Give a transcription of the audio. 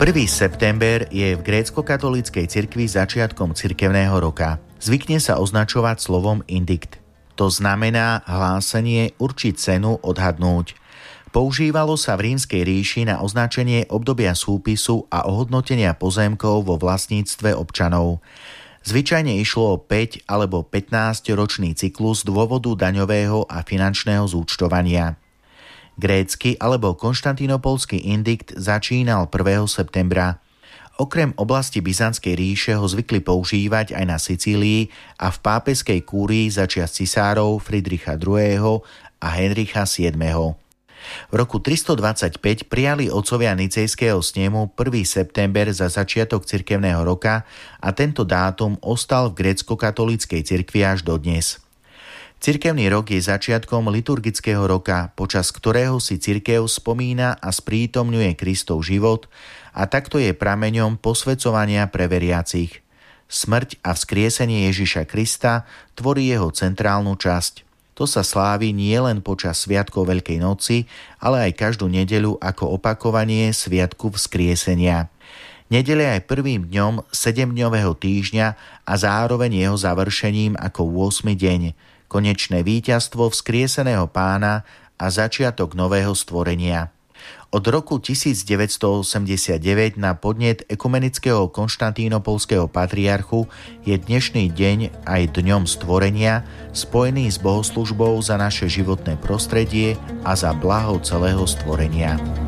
September je v grécko-katolíckej cirkvi začiatkom cirkevného roka. Zvykne sa označovať slovom indikt. To znamená hlásenie, určiť cenu, odhadnúť. Používalo sa v Rímskej ríši na označenie obdobia súpisu a ohodnotenia pozemkov vo vlastníctve občanov. Zvyčajne išlo o 5 alebo 15-ročný cyklus z dôvodu daňového a finančného zúčtovania. Grécky alebo konštantínopolský indikt začínal 1. septembra. Okrem oblasti Byzantskej ríše ho zvykli používať aj na Sicílii a v pápeskej kúrii začias cisárov Friedricha II. A Henricha VII. V roku 325 prijali otcovia Nicejského snemu 1. september za začiatok cirkevného roka a tento dátum ostal v grécko-katolíckej cirkvi až dodnes. Cirkevný rok je začiatkom liturgického roka, počas ktorého si cirkev spomína a sprítomňuje Kristov život a takto je prameňom posväcovania pre veriacich. Smrť a vzkriesenie Ježiša Krista tvorí jeho centrálnu časť. To sa slávi nielen počas sviatkov Veľkej noci, ale aj každú nedeľu ako opakovanie sviatku vzkriesenia. Nedeľa je prvým dňom 7-dňového týždňa a zároveň jeho završením ako 8. deň. Konečné víťazstvo vzkrieseného Pána a začiatok nového stvorenia. Od roku 1989 na podnet ekumenického konštantínopolského patriarchu je dnešný deň aj dňom stvorenia, spojený s bohoslužbou za naše životné prostredie a za blaho celého stvorenia.